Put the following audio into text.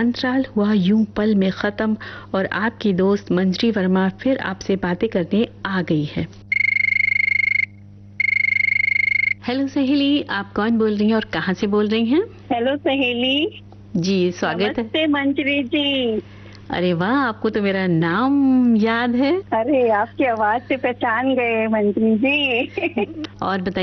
अंतराल हुआ यूं पल में खत्म और आपकी दोस्त मंजरी वर्मा फिर आपसे बातें करने आ गई है। हेलो सहेली, आप कौन बोल रही हैं और कहाँ से बोल रही हैं? हेलो सहेली। जी, स्वागत है। नमस्ते मंजरी जी। अरे वाह, आपको तो मेरा नाम याद है। अरे आपकी आवाज से पहचान गए मंजरी जी। और बताइए